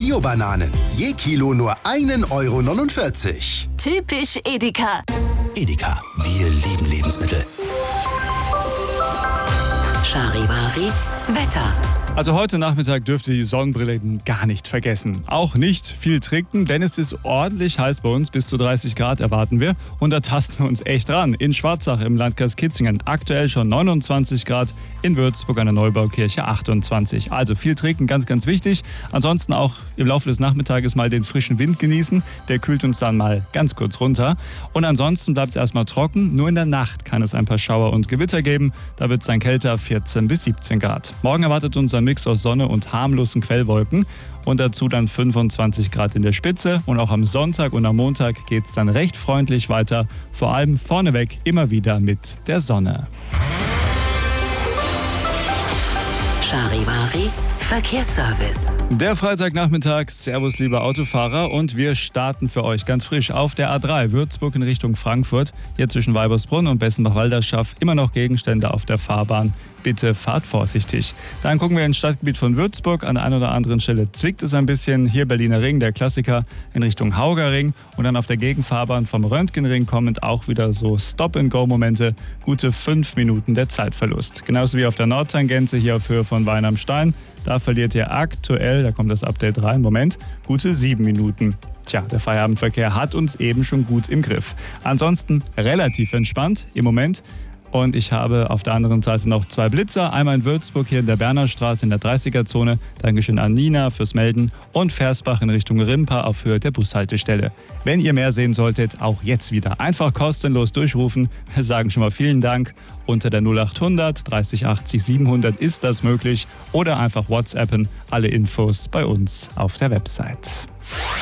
Bio-Bananen. Je Kilo nur 1,49 €. Typisch Edeka. Edeka, wir lieben Lebensmittel. Charivari Wetter. Also heute Nachmittag dürft ihr die Sonnenbrille gar nicht vergessen. Auch nicht viel trinken, denn es ist ordentlich heiß bei uns. Bis zu 30 Grad erwarten wir. Und da tasten wir uns echt ran. In Schwarzach im Landkreis Kitzingen aktuell schon 29 Grad. In Würzburg an der Neubaukirche 28. Also viel trinken, ganz, ganz wichtig. Ansonsten auch im Laufe des Nachmittages mal den frischen Wind genießen. Der kühlt uns dann mal ganz kurz runter. Und ansonsten bleibt es erstmal trocken. Nur in der Nacht kann es ein paar Schauer und Gewitter geben. Da wird es dann kälter, 14 bis 17 Grad. Morgen erwartet uns ein Mix aus Sonne und harmlosen Quellwolken und dazu dann 25 Grad in der Spitze. Und auch am Sonntag und am Montag geht es dann recht freundlich weiter. Vor allem vorneweg immer wieder mit der Sonne. Charivari Verkehrsservice. Der Freitagnachmittag, servus liebe Autofahrer, und wir starten für euch ganz frisch auf der A3 Würzburg in Richtung Frankfurt. Hier zwischen Weibersbrunn und Bessenbach-Walderschaff immer noch Gegenstände auf der Fahrbahn. Bitte fahrt vorsichtig. Dann gucken wir ins Stadtgebiet von Würzburg. An der einen oder anderen Stelle zwickt es ein bisschen. Hier Berliner Ring, der Klassiker, in Richtung Haugerring. Und dann auf der Gegenfahrbahn vom Röntgenring kommend auch wieder so Stop-and-Go-Momente. Gute 5 Minuten der Zeitverlust. Genauso wie auf der Nordtangente hier auf Höhe von Wein am Stein. Da verliert ihr aktuell, da kommt das Update rein, Moment, gute 7 Minuten. Tja, der Feierabendverkehr hat uns eben schon gut im Griff. Ansonsten relativ entspannt im Moment. Und ich habe auf der anderen Seite noch 2 Blitzer. Einmal in Würzburg hier in der Bernerstraße in der 30er-Zone. Dankeschön an Nina fürs Melden. Und Versbach in Richtung Rimpa auf Höhe der Bushaltestelle. Wenn ihr mehr sehen solltet, auch jetzt wieder einfach kostenlos durchrufen. Wir sagen schon mal vielen Dank. Unter der 0800 30 80 700 ist das möglich. Oder einfach WhatsAppen. Alle Infos bei uns auf der Website.